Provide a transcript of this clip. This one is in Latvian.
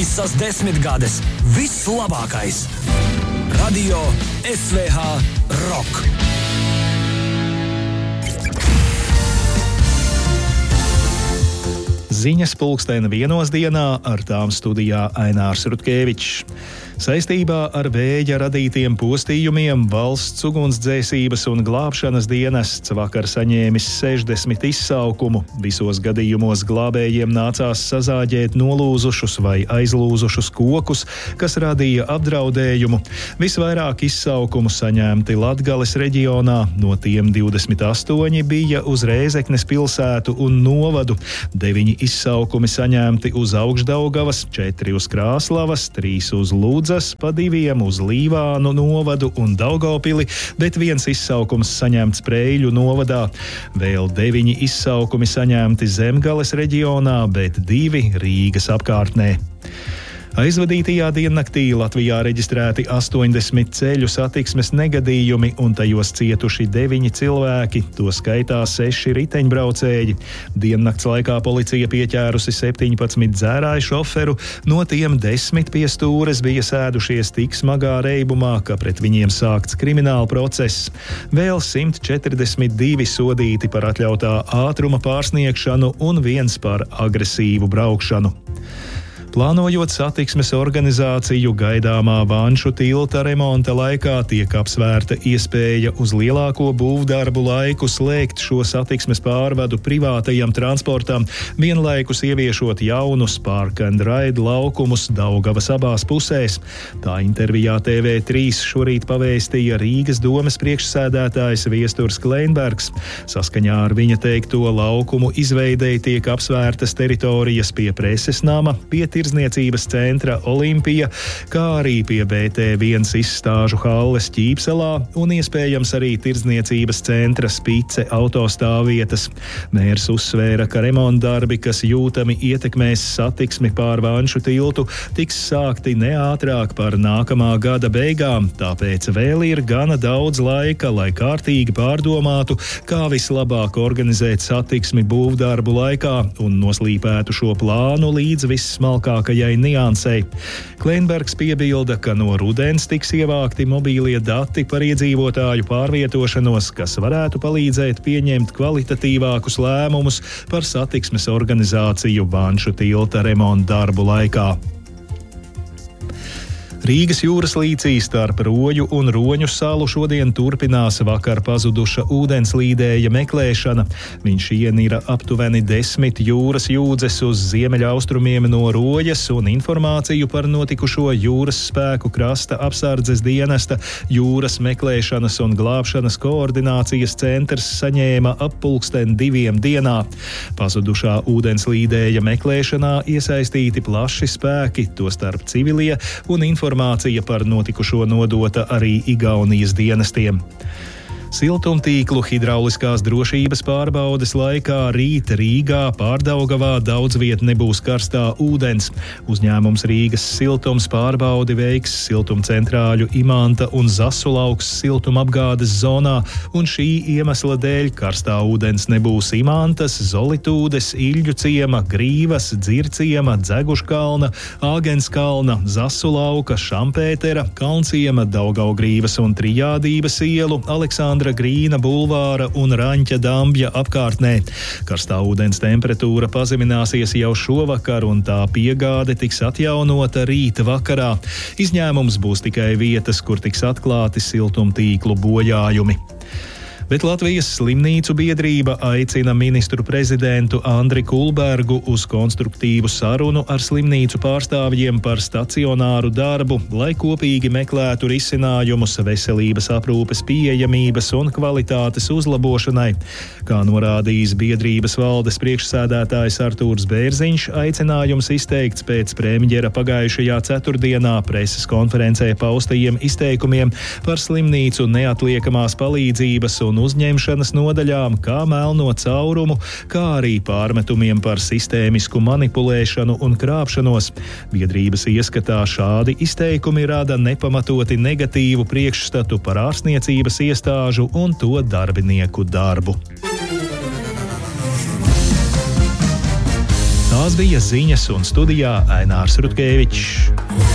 Visas 10 gades. Viss labākais. Radio SVH Rock. Ziņas pulksteni 1 dienā, ar tām studijā Ainārs Rutkevičs. Saistībā ar vēja radītiem postījumiem Valsts ugunsdzēsības un glābšanas dienests vakar saņēmis 60 izsaukumu. Visos gadījumos glābējiem nācās sazāģēt nolūzušus vai aizlūzušus kokus, kas radīja apdraudējumu. Visvairāk izsaukumu saņemti Latgales reģionā, no tiem 28 bija uz Rēzeknes pilsētu un novadu, 9 izsaukumi saņemti uz Augšdaugavas, 4 uz Krāslavas, 3 uz Lūdzas, pa 2 uz Līvānu novadu un Daugavpili, bet 1 izsaukums saņemts Preiļu novadā. Vēl 9 izsaukumi saņemti Zemgales reģionā, bet 2 Rīgas apkārtnē. Aizvadītajā diennaktī Latvijā reģistrēti 80 ceļu satiksmes negadījumi un tajos cietuši 9 cilvēki, to skaitā 6 riteņbraucēji. Diennakts laikā policija pieķērusi 17 dzērāju šoferu, no tiem 10 pie stūres bija sēdušies tik smagā reibumā, ka pret viņiem sākts krimināla process. Vēl 142 sodīti par atļautā ātruma pārsniegšanu un 1 par agresīvu braukšanu. Plānojot satiksmes organizāciju gaidāmā Vanšu tilta remonta laikā, tiek apsvērta iespēja uz lielāko būvdarbu laiku slēgt šo satiksmes pārvadu privātajam transportam, vienlaikus ieviešot jaunus park and ride laukumus Daugavas abās pusēs. Tā intervijā TV3 šorīt pavēstīja Rīgas domes priekšsēdētājs Viesturs Kleinbergs. Saskaņā ar viņa teikto laukumu izveidei tiek apsvērtas teritorijas pie Preses nama, pie Tirdzniecības centra Olimpija, kā arī pie BT1 izstāžu halles Ķīpselā un iespējams arī Tirdzniecības centra Spice autostāvvietas. Mērs uzsvēra, ka remontdarbi, kas jūtami ietekmēs satiksmi pār Vanšu tiltu, tiks sākti ne ātrāk par nākamā gada beigām, tāpēc vēl ir gana daudz laika, lai kārtīgi pārdomātu, kā vislabāk organizēt satiksmi būvdarbu laikā un noslīpētu šo plānu līdz vissmalkākajai niansei. Kleinbergs piebilda, ka no rudens tiks ievākti mobīlie dati par iedzīvotāju pārvietošanos, kas varētu palīdzēt pieņemt kvalitatīvākus lēmumus par satiksmes organizāciju Vanšu tilta remonta darbu laikā. Rīgas jūras līcī starp Roju un Roņu salu šodien turpinās vakar pazuduša ūdenslīdēja meklēšana. Viņš ienira aptuveni 10 jūras jūdzes uz ziemeļaustrumiem no Rojas, un informāciju par notikušo jūras spēku krasta apsardzes dienesta jūras meklēšanas un glābšanas koordinācijas centrs saņēma ap 2:00 dienā. Pazudušā ūdenslīdēja meklēšanā iesaistīti plaši spēki, tostarp civilie, un informācija par notikušo nodota arī Igaunijas dienestiem. Siltumtīklu hidrauliskās drošības pārbaudes laikā rīt Rīgā Pārdaugavā daudz viet nebūs karstā ūdens. Uzņēmums Rīgas siltums pārbaudi veiks siltumcentrāļu Imanta un Zasulauks siltumapgādes zonā, un šī iemesla dēļ karstā ūdens nebūs Imantas, Zolitūdes, Iļģu ciema, Grīvas, Dzirciema, Dzeguškalna, Āgenskalna, Zasulauka, Šampētera, Kalnciema, Daugavgrīvas un Trijādības ielu, Aleksandra Grīna bulvāra un Raņķa Dambja apkārtnē. Karstā ūdens temperatūra pazemināsies jau šovakar, un tā piegāde tiks atjaunota rīta vakarā. Izņēmums būs tikai vietas, kur tiks atklāti siltumtīklu bojājumi. Bet Latvijas slimnīcu biedrība aicina ministru prezidentu Andri Kulbergu uz konstruktīvu sarunu ar slimnīcu pārstāvjiem par stacionāru darbu, lai kopīgi meklētu risinājumus veselības aprūpes pieejamības un kvalitātes uzlabošanai. Kā norādījis biedrības valdes priekšsēdētājs Artūrs Bērziņš, aicinājums izteikts pēc premjera pagājušajā ceturtdienā preses konferencē paustajiem izteikumiem par slimnīcu neatliekamās palīdzības un uzņemšanas nodaļām, kā melno caurumu, kā arī pārmetumiem par sistēmisku manipulēšanu un krāpšanos. Biedrības ieskatā šādi izteikumi rada nepamatoti negatīvu priekšstatu par ārstniecības iestāžu un to darbinieku darbu. Tā Tās bija ziņas un studijā Ainārs Rutkevičs.